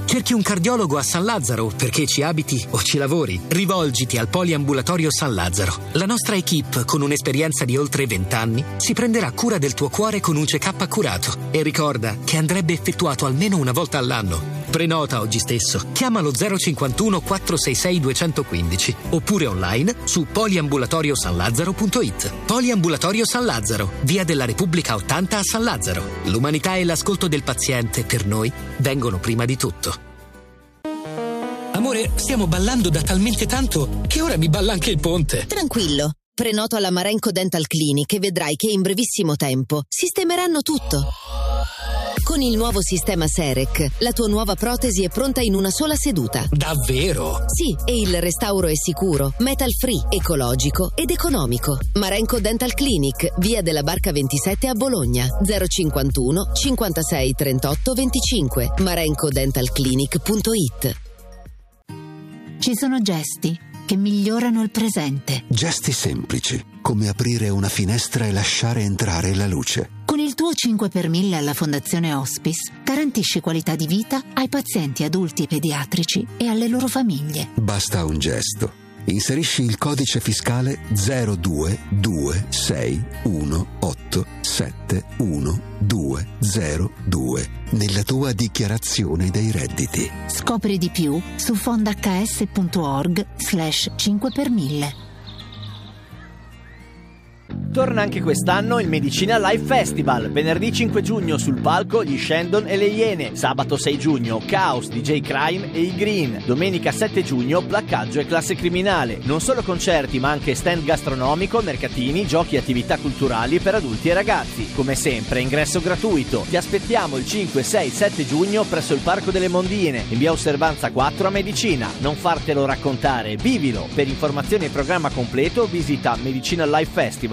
Cerchi un cardiologo a San Lazzaro perché ci abiti o ci lavori? Rivolgiti al Poliambulatorio San Lazzaro. La nostra equipe, con un'esperienza di oltre 20 anni, si prenderà cura del tuo cuore con un check-up accurato. E ricorda che andrebbe effettuato almeno una volta all'anno. Prenota oggi stesso. Chiamalo 051 466 215 oppure online su poliambulatoriosanlazzaro.it. Poliambulatorio San Lazzaro, via della Repubblica 80 a San Lazzaro. L'umanità e l'ascolto del paziente per noi vengono prima di tutto. Amore, stiamo ballando da talmente tanto che ora mi balla anche il ponte. Tranquillo, prenoto alla Marenco Dental Clinic e vedrai che in brevissimo tempo sistemeranno tutto. Con il nuovo sistema Serec, la tua nuova protesi è pronta in una sola seduta. Davvero? Sì, e il restauro è sicuro, metal free, ecologico ed economico. Marenco Dental Clinic, via della Barca 27 a Bologna, 051 56 38 25, marencodentalclinic.it. Ci sono gesti che migliorano il presente. Gesti semplici, come aprire una finestra e lasciare entrare la luce. Con il tuo 5 per 1000 alla Fondazione Hospice garantisci qualità di vita ai pazienti adulti e pediatrici e alle loro famiglie. Basta un gesto. Inserisci il codice fiscale 0226187102 nella tua dichiarazione dei redditi. Scopri di più su fondahs.org/5 per 1000. Torna anche quest'anno il Medicina Live Festival. Venerdì 5 giugno sul palco gli Shandon e le Iene. Sabato 6 giugno Chaos, DJ Crime e i Green. Domenica 7 giugno Placcaggio e Classe Criminale. Non solo concerti ma anche stand gastronomico, mercatini, giochi e attività culturali per adulti e ragazzi. Come sempre ingresso gratuito. Ti aspettiamo il 5, 6, 7 giugno presso il Parco delle Mondine in via Osservanza 4 a Medicina. Non fartelo raccontare, vivilo. Per informazioni e programma completo visita medicinalifefestival.it.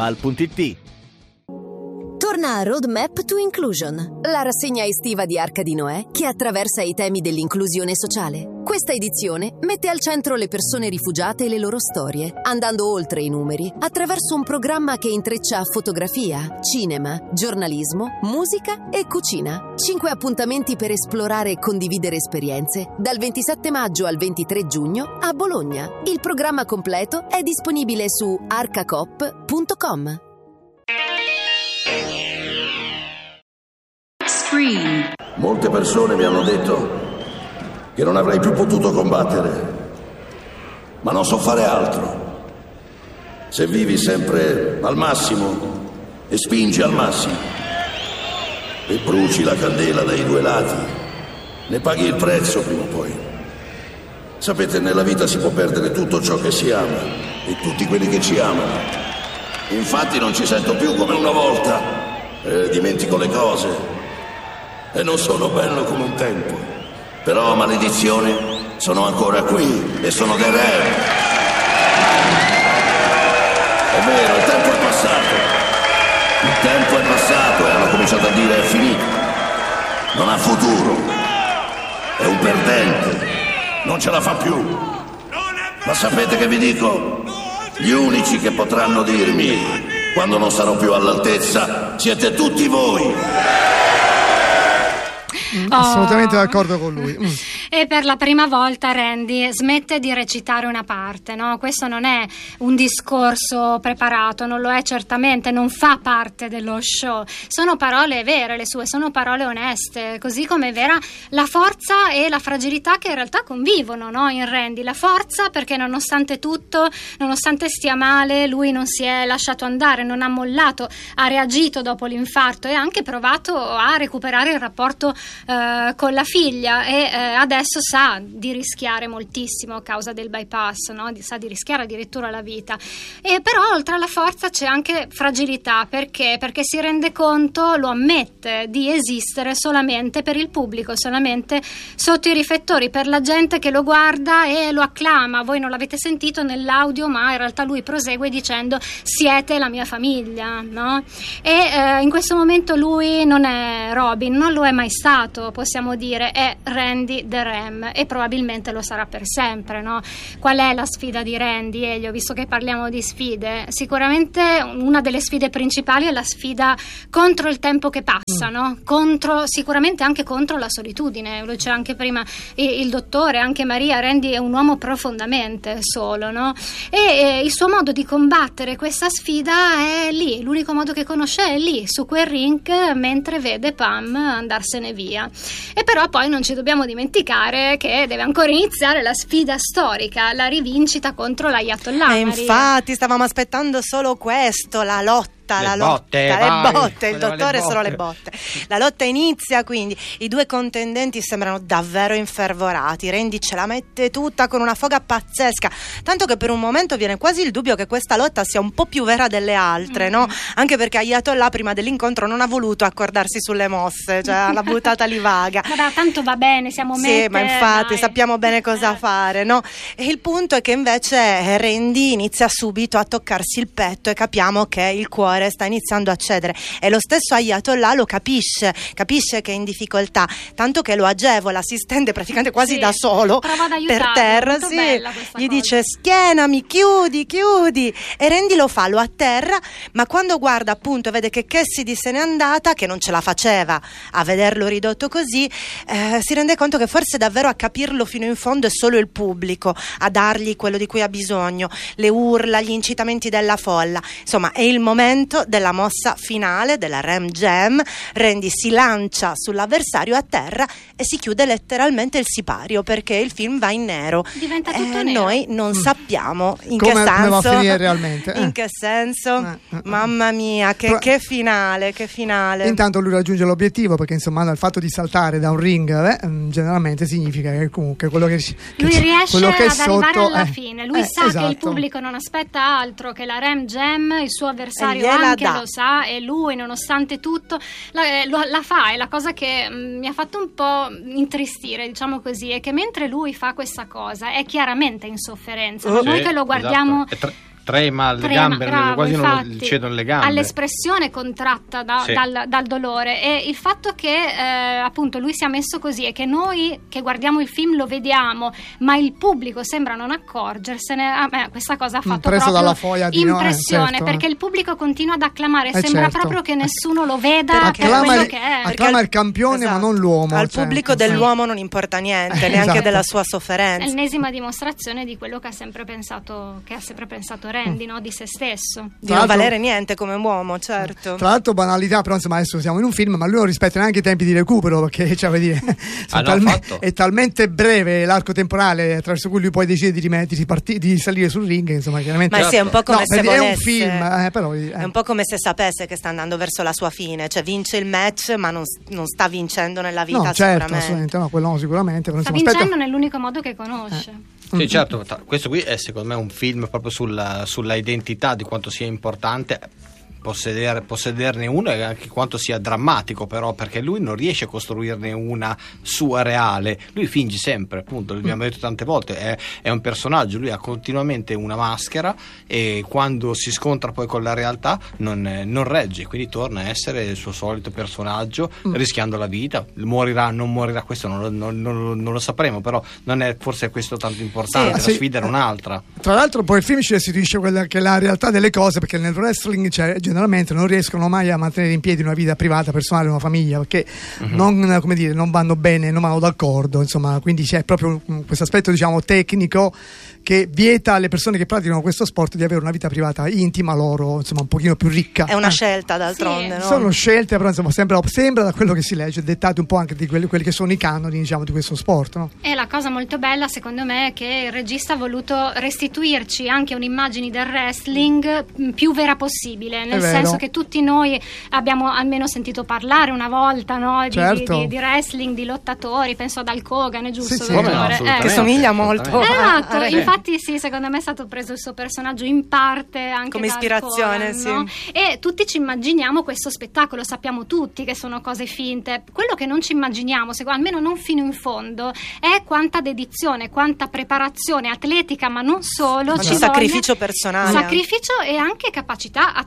Torna a Roadmap to Inclusion, la rassegna estiva di Arca di Noè che attraversa i temi dell'inclusione sociale. Questa edizione mette al centro le persone rifugiate e le loro storie, andando oltre i numeri attraverso un programma che intreccia fotografia, cinema, giornalismo, musica e cucina. 5 appuntamenti per esplorare e condividere esperienze dal 27 maggio al 23 giugno a Bologna. Il programma completo è disponibile su arcacop.com. Molte persone mi hanno detto che non avrei più potuto combattere, ma non so fare altro. Se vivi sempre al massimo e spingi al massimo e bruci la candela dai due lati, ne paghi il prezzo prima o poi. Sapete, nella vita si può perdere tutto ciò che si ama e tutti quelli che ci amano. Infatti non ci sento più come una volta, dimentico le cose e non sono bello come un tempo. Però, maledizione, sono ancora qui e sono dei re. È vero, il tempo è passato. Il tempo è passato e hanno cominciato a dire è finito. Non ha futuro. È un perdente. Non ce la fa più. Ma sapete che vi dico? Gli unici che potranno dirmi quando non sarò più all'altezza siete tutti voi. Assolutamente d'accordo con lui. E per la prima volta Randy smette di recitare una parte, no? Questo non è un discorso preparato, non lo è certamente, non fa parte dello show. Sono parole vere le sue, sono parole oneste, così come è vera la forza e la fragilità che in realtà convivono, no? In Randy, la forza perché nonostante tutto, nonostante stia male, lui non si è lasciato andare, non ha mollato, ha reagito dopo l'infarto e ha anche provato a recuperare il rapporto con la figlia e adesso sa di rischiare moltissimo a causa del bypass, no? Sa di rischiare addirittura la vita. E però oltre alla forza c'è anche fragilità, perché si rende conto, lo ammette, di esistere solamente per il pubblico, solamente sotto i riflettori, per la gente che lo guarda e lo acclama. Voi non l'avete sentito nell'audio, ma in realtà lui prosegue dicendo siete la mia famiglia, no? E in questo momento lui non è Robin, non lo è mai stato, possiamo dire, è Randy the Rem, e probabilmente lo sarà per sempre, no? Qual è la sfida di Randy, Elio, visto che parliamo di sfide? Sicuramente una delle sfide principali è la sfida contro il tempo che passa, no? Sicuramente anche contro la solitudine. Lo c'è anche prima il dottore, anche Maria. Randy è un uomo profondamente solo, no? E il suo modo di combattere questa sfida è lì, l'unico modo che conosce è lì, su quel ring, mentre vede Pam andarsene via. E però poi non ci dobbiamo dimenticare che deve ancora iniziare la sfida storica, la rivincita contro l'Ayatollah. Infatti stavamo aspettando solo questo, la lotta. Le botte, il dottore solo le botte. La lotta inizia, quindi i due contendenti sembrano davvero infervorati. Randy ce la mette tutta con una foga pazzesca, tanto che per un momento viene quasi il dubbio che questa lotta sia un po' più vera delle altre, no? Anche perché Ayatollah prima dell'incontro non ha voluto accordarsi sulle mosse, cioè l'ha buttata lì vaga. Ma tanto va bene, siamo Sì, ma infatti sappiamo bene cosa fare, no? E il punto è che invece Randy inizia subito a toccarsi il petto e capiamo che il cuore sta iniziando a cedere, e lo stesso Ayatollah lo capisce che è in difficoltà, tanto che lo agevola, si stende praticamente quasi da solo per terra, gli dice schienami, chiudi, e Randy lo atterra, ma quando guarda appunto vede che Cassidy se n'è andata, che non ce la faceva a vederlo ridotto così, si rende conto che forse davvero a capirlo fino in fondo è solo il pubblico a dargli quello di cui ha bisogno, le urla, gli incitamenti della folla. Insomma, è il momento della mossa finale della Rem Jam. Randy si lancia sull'avversario a terra e si chiude letteralmente il sipario, perché il film va in nero. Diventa tutto nero. Noi non sappiamo in come che senso, va a finire realmente. In che senso? Mamma mia, che finale. Intanto lui raggiunge l'obiettivo, perché insomma il fatto di saltare da un ring generalmente significa che comunque quello che lui riesce quello che ad sotto, arrivare alla fine. Lui sa esatto. che il pubblico non aspetta altro che la Rem Jam, il suo avversario anche lo sa, e lui nonostante tutto la fa. E la cosa che mi ha fatto un po' intristire, diciamo così, è che mentre lui fa questa cosa è chiaramente in sofferenza, ma noi che lo guardiamo trema le gambe, quasi non gli cedono le gambe, all'espressione contratta dal dolore. E il fatto che appunto lui sia messo così e che noi che guardiamo il film lo vediamo, ma il pubblico sembra non accorgersene, a me questa cosa ha fatto preso proprio dalla foia di impressione, certo. Perché il pubblico continua ad acclamare, sembra proprio che nessuno lo veda per quello che è. Acclama il campione, ma non l'uomo. Al pubblico dell'uomo non importa niente, neanche della sua sofferenza. È l'ennesima dimostrazione di quello che ha sempre pensato Randy, no? Di se stesso, di non valere niente come uomo, certo. Tra l'altro banalità, però insomma adesso siamo in un film, ma lui non rispetta neanche i tempi di recupero, perché cioè, è talmente breve l'arco temporale attraverso cui lui poi decide di salire sul ring, insomma chiaramente. Ma sì, è un po' come se volesse, è un film, però è un po' come se sapesse che sta andando verso la sua fine, cioè vince il match ma non sta vincendo nella vita, no, certo, assolutamente no, quello no, sicuramente sta vincendo nell'unico modo che conosce. Sì, certo, questo qui è secondo me un film proprio sulla identità, di quanto sia importante possederne uno, e anche quanto sia drammatico, però, perché lui non riesce a costruirne una sua reale, lui finge sempre, appunto, l'abbiamo detto tante volte, è un personaggio, lui ha continuamente una maschera e quando si scontra poi con la realtà non regge, quindi torna a essere il suo solito personaggio, rischiando la vita. Morirà, non morirà, questo non lo sapremo, però non è forse questo tanto importante, la sfida era un'altra. Tra l'altro poi il film ci restituisce quella che è la realtà delle cose, perché nel wrestling generalmente non riescono mai a mantenere in piedi una vita privata, personale, una famiglia, perché non vanno bene, non vanno d'accordo, insomma, quindi c'è proprio questo aspetto, diciamo, tecnico che vieta alle persone che praticano questo sport di avere una vita privata intima loro, insomma, un pochino più ricca. È una scelta, d'altronde, sì. No? Sono scelte, però insomma sembra da quello che si legge, dettate un po' anche di quelli che sono i canoni, diciamo, di questo sport, no? E la cosa molto bella secondo me è che il regista ha voluto restituirci anche un'immagine del wrestling più vera possibile, nel senso che tutti noi abbiamo almeno sentito parlare una volta, no? Certo. di wrestling, di lottatori, penso ad Hulk Hogan, è giusto? Sì, che somiglia molto. Esatto, infatti sì, secondo me è stato preso il suo personaggio in parte anche come ispirazione, Hulk Hogan, no? E tutti ci immaginiamo questo spettacolo, sappiamo tutti che sono cose finte. Quello che non ci immaginiamo, almeno non fino in fondo, è quanta dedizione, quanta preparazione atletica, ma non solo, sacrificio personale, sacrificio e anche capacità attoriali,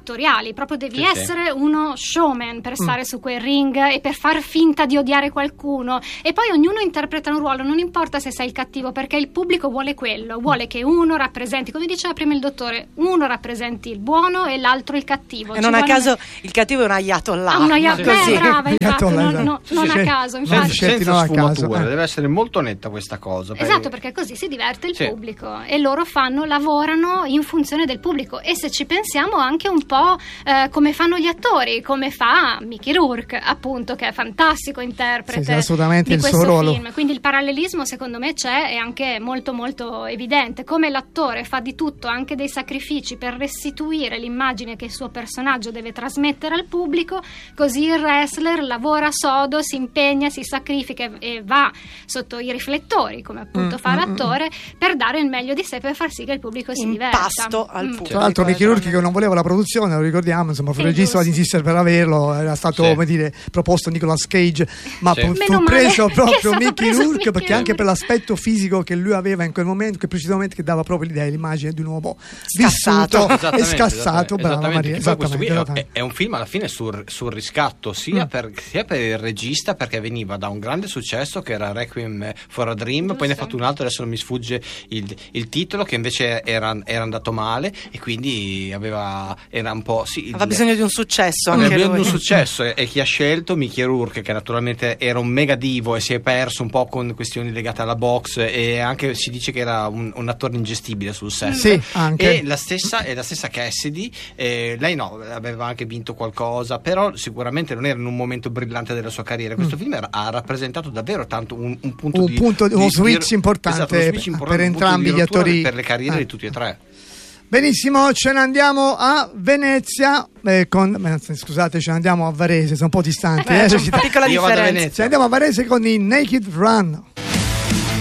naturali, proprio devi Sì, essere uno showman per stare su quel ring e per far finta di odiare qualcuno, e poi ognuno interpreta un ruolo, non importa se sei il cattivo, perché il pubblico vuole quello, vuole che uno rappresenti, come diceva prima il dottore, uno rappresenti il buono e l'altro il cattivo. E non a caso il cattivo è un ayatollah. Brava, infatti, non a caso, infatti. Senza sfumature, deve essere molto netta questa cosa. Esatto, perché così si diverte il pubblico e loro lavorano in funzione del pubblico, e se ci pensiamo anche un po' come fanno gli attori, come fa Mickey Rourke, appunto, che è fantastico interprete assolutamente di questo il suo ruolo. film. Quindi il parallelismo secondo me c'è, è anche molto molto evidente, come l'attore fa di tutto, anche dei sacrifici per restituire l'immagine che il suo personaggio deve trasmettere al pubblico, così il wrestler lavora sodo, si impegna, si sacrifica e va sotto i riflettori, come appunto fa l'attore, per dare il meglio di sé, per far sì che il pubblico si diverta. Pasto al pubblico. Tra l'altro Mickey Rourke, che non voleva la produzione, lo ricordiamo, insomma, fu il regista ad insistere per averlo, era stato come dire proposto Nicolas Cage, ma fu preso proprio Mickey Rourke, perché anche per l'aspetto fisico che lui aveva in quel momento, che precisamente che dava proprio l'idea, l'immagine di un uomo vissuto e scassato. Brava Maria, esattamente. È un film alla fine sul riscatto, sia per il regista, perché veniva da un grande successo che era Requiem for a Dream, poi ne ha fatto un altro, adesso non mi sfugge il titolo, che invece era andato male, e quindi aveva bisogno di un successo, aveva bisogno di un successo, e chi ha scelto Mickey Rourke, che naturalmente era un mega divo e si è perso un po' con questioni legate alla box, e anche si dice che era un attore ingestibile sul set. Sì, anche. E la stessa Cassidy, lei aveva anche vinto qualcosa, però sicuramente non era in un momento brillante della sua carriera. Questo film ha rappresentato davvero tanto un switch importante, per entrambi gli attori, per le carriere di tutti e tre. Benissimo, ce ne andiamo a Venezia scusate, ce ne andiamo a Varese, sono un po' distanti. C'è una piccola Io vado a differenza. Venezia. Ce ne andiamo a Varese con i Naked Run.